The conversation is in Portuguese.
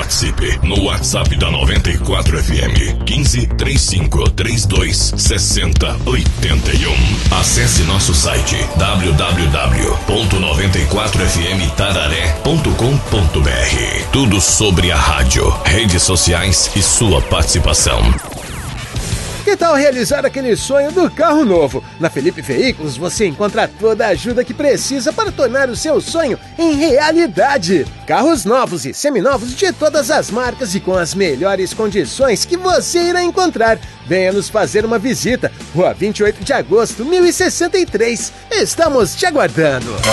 Participe no WhatsApp da 94 FM 15 35 32 60 81. Acesse nosso site www.94fmtararé.com.br. Tudo sobre a rádio, redes sociais e sua participação. Que tal realizar aquele sonho do carro novo? Na Felipe Veículos você encontra toda a ajuda que precisa para tornar o seu sonho em realidade. Carros novos e seminovos de todas as marcas e com as melhores condições que você irá encontrar. Venha nos fazer uma visita. Rua 28 de agosto, 1063. Estamos te aguardando.